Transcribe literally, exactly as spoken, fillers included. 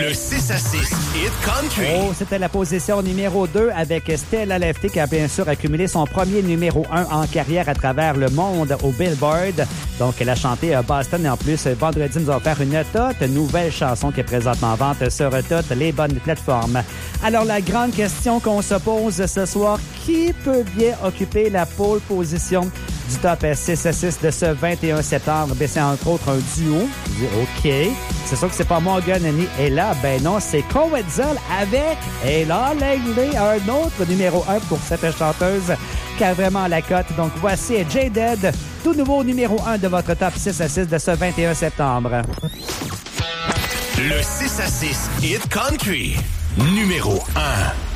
Le six à six Hit Country. Oh, c'était la position numéro deux avec Stella Lefty qui a bien sûr accumulé son premier numéro un en carrière à travers le monde au Billboard. Donc, elle a chanté à Boston et en plus, vendredi, nous allons faire une toute nouvelle chanson qui est présentement en vente sur toutes les bonnes plateformes. Alors, la grande question qu'on se pose ce soir, qui peut bien occuper la pole position du top six à six de ce vingt et un septembre? Ben, c'est entre autres un duo. OK. C'est sûr que c'est pas Morgan ni Ella. Ben non, c'est Coetzel avec Ella Langley, un autre numéro un pour cette chanteuse qui a vraiment la cote. Donc voici J-Dead, tout nouveau numéro un de votre top six à six de ce vingt et un septembre. Le six à six Hit Country, numéro un.